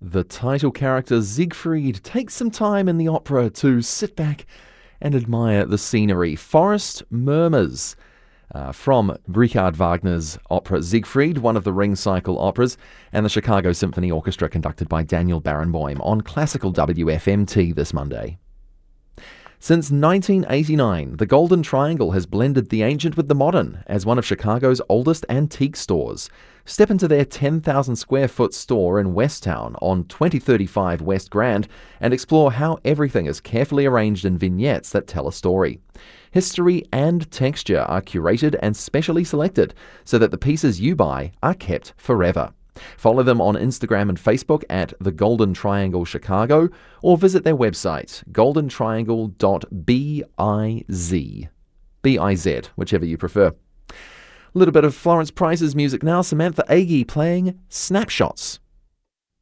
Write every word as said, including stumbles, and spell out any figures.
The title character Siegfried takes some time in the opera to sit back and admire the scenery. Forest Murmurs, uh, from Richard Wagner's opera Siegfried, one of the Ring Cycle operas, and the Chicago Symphony Orchestra conducted by Daniel Barenboim on Classical W F M T this Monday. Since nineteen eighty-nine, the Golden Triangle has blended the ancient with the modern as one of Chicago's oldest antique stores. Step into their ten thousand square foot store in Westtown on twenty thirty-five West Grand and explore how everything is carefully arranged in vignettes that tell a story. History and texture are curated and specially selected so that the pieces you buy are kept forever. Follow them on Instagram and Facebook at The Golden Triangle Chicago or visit their website, golden triangle dot biz. B I Z, whichever you prefer. A little bit of Florence Price's music now, Samantha Agee playing Snapshots.